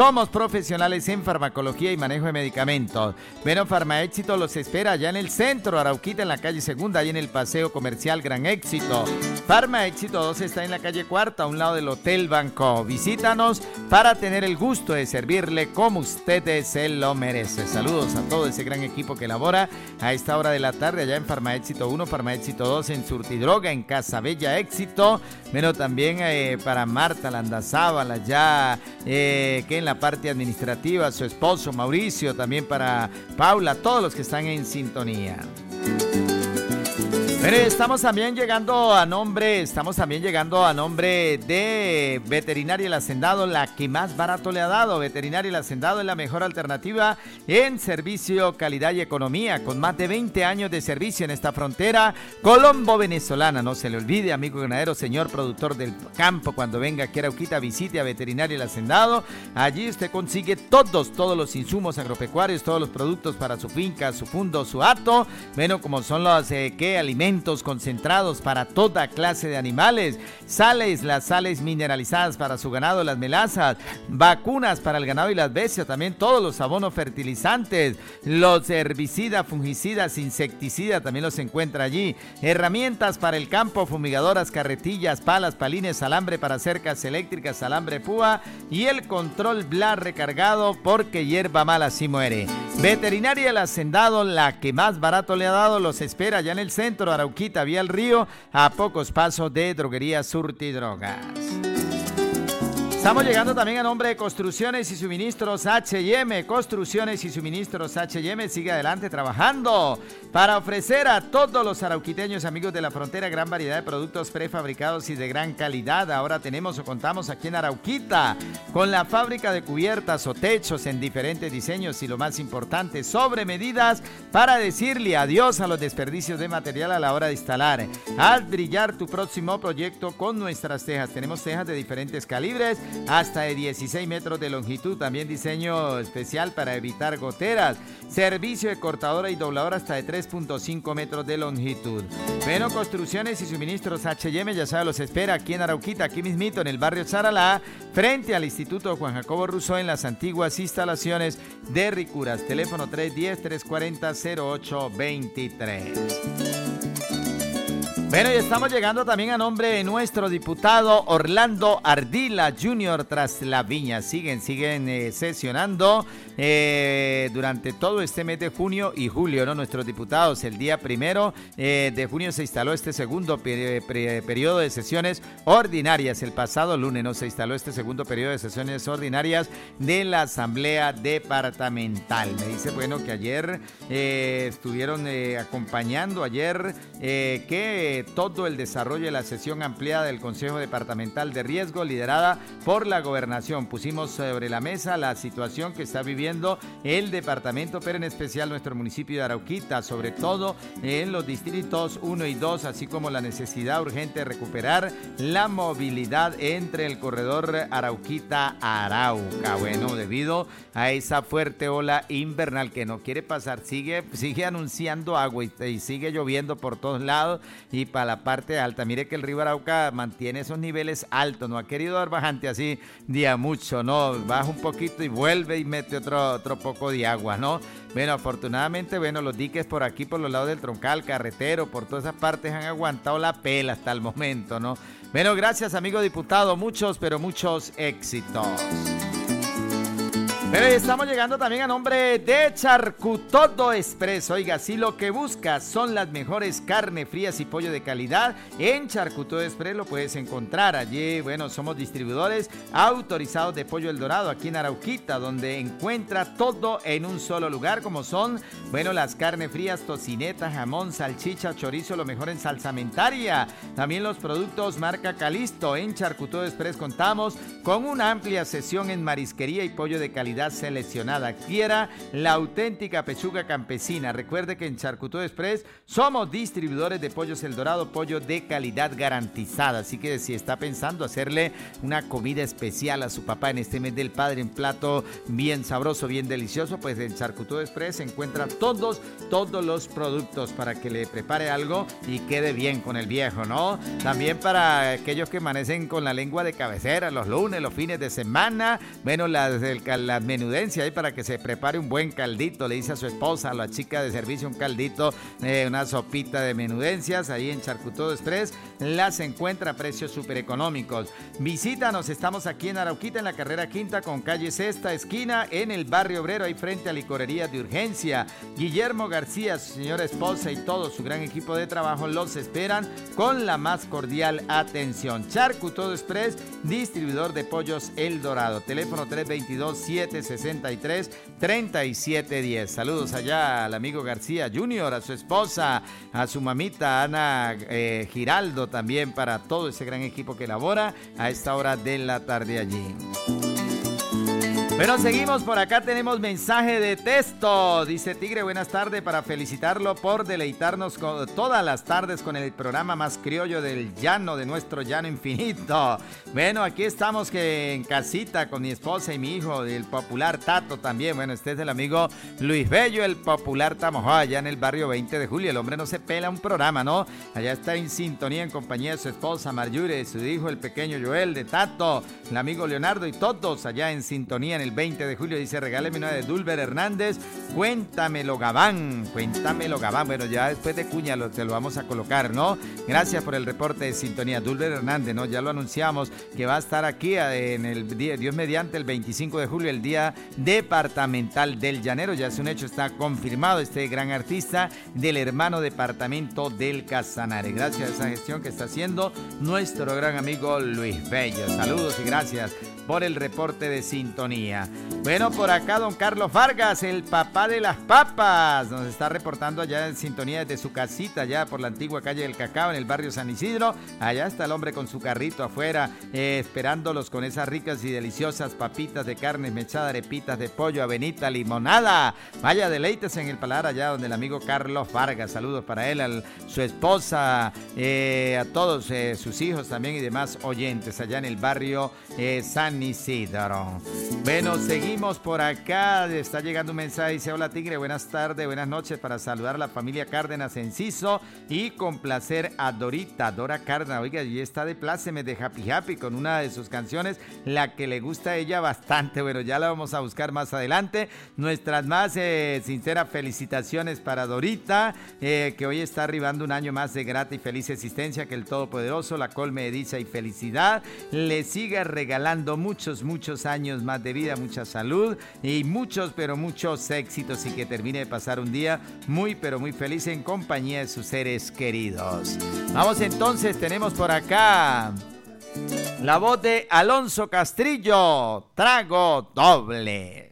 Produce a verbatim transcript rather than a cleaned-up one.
Somos profesionales en farmacología y manejo de medicamentos. Bueno, Farmaéxito los espera allá en el centro, Arauquita, en la calle Segunda, y en el Paseo Comercial Gran Éxito. Farmaéxito dos está en la calle Cuarta, a un lado del Hotel Banco. Visítanos para tener el gusto de servirle como usted se lo merece. Saludos a todo ese gran equipo que labora a esta hora de la tarde allá en Farmaéxito uno, Farmaéxito dos, en Surtidroga, en Casa Bella Éxito. Bueno, también eh, para Marta Landazábal allá, eh, que en la parte administrativa, su esposo Mauricio, también para Paula, todos los que están en sintonía. Pero estamos también llegando a nombre, estamos también llegando a nombre de Veterinaria El Hacendado, la que más barato le ha dado. Veterinaria El Hacendado es la mejor alternativa en servicio, calidad y economía, con más de veinte años de servicio en esta frontera colombo-venezolana. No se le olvide, amigo ganadero, señor productor del campo, cuando venga aquí a Arauquita, visite a Veterinaria El Hacendado. Allí usted consigue todos, todos los insumos agropecuarios, todos los productos para su finca, su fundo, su hato, bueno, como son los eh, que alimentos concentrados para toda clase de animales, sales, las sales mineralizadas para su ganado, las melazas, vacunas para el ganado y las bestias, también todos los abonos fertilizantes, los herbicidas, fungicidas, insecticidas, también los encuentra allí, herramientas para el campo, fumigadoras, carretillas, palas, palines, alambre para cercas eléctricas, alambre púa y el control blar recargado, porque hierba mala sí muere. Veterinaria El Hacendado, la que más barato le ha dado, los espera ya en el centro, Arauquita, vía el río, a pocos pasos de Droguería Surtidrogas. Estamos llegando también a nombre de Construcciones y Suministros H y M. Construcciones y Suministros H y M sigue adelante trabajando para ofrecer a todos los arauquiteños, amigos de la frontera, gran variedad de productos prefabricados y de gran calidad. Ahora tenemos o contamos aquí en Arauquita con la fábrica de cubiertas o techos en diferentes diseños y, lo más importante, sobre medidas, para decirle adiós a los desperdicios de material a la hora de instalar. Haz brillar tu próximo proyecto con nuestras tejas. Tenemos tejas de diferentes calibres, hasta de dieciséis metros de longitud, también diseño especial para evitar goteras, servicio de cortadora y dobladora hasta de tres punto cinco metros de longitud. Bueno, Construcciones y Suministros H y M, ya sabe, los espera aquí en Arauquita, aquí mismito en el barrio Charalá, frente al Instituto Juan Jacobo Rousseau, en las antiguas instalaciones de Ricuras. Teléfono tres uno cero, tres cuatro cero, cero ocho dos tres. Bueno, y estamos llegando también a nombre de nuestro diputado Orlando Ardila junior tras la viña. Siguen, siguen eh, sesionando eh, durante todo este mes de junio y julio, ¿no? Nuestros diputados, el día primero eh, de junio se instaló este segundo peri- peri- periodo de sesiones ordinarias. El pasado lunes, ¿no? Se instaló este segundo periodo de sesiones ordinarias de la Asamblea Departamental. Me dice, bueno, que ayer eh, estuvieron eh, acompañando, ayer eh, que todo el desarrollo de la sesión ampliada del Consejo Departamental de Riesgo, liderada por la Gobernación. Pusimos sobre la mesa la situación que está viviendo el departamento, pero en especial nuestro municipio de Arauquita, sobre todo en los distritos uno y dos, así como la necesidad urgente de recuperar la movilidad entre el corredor Arauquita-Arauca. Bueno, debido a esa fuerte ola invernal que no quiere pasar, sigue, sigue anunciando agua y, y sigue lloviendo por todos lados, y para la parte alta. Mire que el río Arauca mantiene esos niveles altos, no ha querido dar bajante así día mucho, no, baja un poquito y vuelve y mete otro, otro poco de agua, ¿no? Bueno, afortunadamente, bueno, los diques por aquí, por los lados del troncal, carretero, por todas esas partes han aguantado la pela hasta el momento, ¿no? Bueno, gracias, amigo diputado, muchos, pero muchos éxitos. Pero estamos llegando también a nombre de Charcutodo Express. Oiga, si lo que buscas son las mejores carnes frías y pollo de calidad, en Charcutodo Express lo puedes encontrar. Allí, bueno, somos distribuidores autorizados de Pollo El Dorado, aquí en Arauquita, donde encuentra todo en un solo lugar, como son, bueno, las carnes frías, tocineta, jamón, salchicha, chorizo, lo mejor en salsamentaria. También los productos marca Calisto. En Charcutodo Express contamos con una amplia sesión en marisquería y pollo de calidad calidad seleccionada. Adquiera la auténtica pechuga campesina. Recuerde que en Charcuteau Express somos distribuidores de Pollos El Dorado, pollo de calidad garantizada. Así que si está pensando hacerle una comida especial a su papá en este mes del padre, un plato bien sabroso, bien delicioso, pues en Charcuteau Express se encuentra todos, todos los productos para que le prepare algo y quede bien con el viejo, ¿no? También para aquellos que amanecen con la lengua de cabecera los lunes, los fines de semana, bueno, las, el, las menudencias ahí para que se prepare un buen caldito, le dice a su esposa, a la chica de servicio, un caldito, eh, una sopita de menudencias, ahí en Charcuteau Express, las encuentra a precios súper económicos. Visítanos, estamos aquí en Arauquita, en la carrera quinta con calle Sexta, esquina, en el barrio obrero, ahí frente a Licorería de Urgencia. Guillermo García, su señora esposa y todo su gran equipo de trabajo los esperan con la más cordial atención. Charcuteau Express, distribuidor de pollos El Dorado. Teléfono tres dos dos, siete seis tres, tres siete uno cero. Saludos allá al amigo García Junior, a su esposa, a su mamita Ana eh, Giraldo, también para todo ese gran equipo que labora a esta hora de la tarde allí. Bueno, seguimos por acá, tenemos mensaje de texto. Dice Tigre, buenas tardes, para felicitarlo por deleitarnos con, todas las tardes con el programa más criollo del llano, de nuestro llano infinito. Bueno, aquí estamos que en casita con mi esposa y mi hijo, el popular Tato también. Bueno, este es el amigo Luis Bello, el popular Tamojá, allá en el barrio veinte de julio. El hombre no se pela un programa, ¿no? Allá está en sintonía en compañía de su esposa Marjure, su hijo el pequeño Joel, de Tato, el amigo Leonardo y todos allá en sintonía en el veinte de julio. Dice, regáleme una de Dulber Hernández, Cuéntamelo Gabán, Cuéntamelo Gabán. Bueno, ya después de cuña lo, te lo vamos a colocar, ¿no? Gracias por el reporte de sintonía. Dulber Hernández, ¿no? Ya lo anunciamos que va a estar aquí en el día, Dios mediante, el veinticinco de julio, el día departamental del llanero. Ya es un hecho, está confirmado este gran artista del hermano departamento del Casanare. Gracias a esa gestión que está haciendo nuestro gran amigo Luis Bello. Saludos y gracias por el reporte de sintonía. Bueno, por acá don Carlos Vargas, el papá de las papas, nos está reportando allá en sintonía desde su casita, allá por la antigua calle del Cacao, en el barrio San Isidro. Allá está el hombre con su carrito afuera, eh, esperándolos con esas ricas y deliciosas papitas de carne mechada, arepitas de pollo, avenita, limonada. Vaya, deleites en el paladar allá donde el amigo Carlos Vargas. Saludos para él, a su esposa, eh, a todos eh, sus hijos también y demás oyentes allá en el barrio eh, San Isidro. Bueno, seguimos por acá. Está llegando un mensaje. Dice, hola Tigre, buenas tardes, buenas noches, para saludar a la familia Cárdenas Enciso y complacer a Dorita, Dora Cárdenas. Oiga, y está de pláceme de Happy Happy con una de sus canciones, la que le gusta a ella bastante. Bueno, ya la vamos a buscar más adelante. Nuestras más eh, sinceras felicitaciones para Dorita, eh, que hoy está arribando un año más de grata y feliz existencia. Que el Todopoderoso la colme de dicha y felicidad, le siga regalando muchos, muchos años más de vida, mucha salud y muchos, pero muchos éxitos, y que termine de pasar un día muy, pero muy feliz en compañía de sus seres queridos. Vamos entonces, tenemos por acá la voz de Alonso Castrillo, Trago Doble.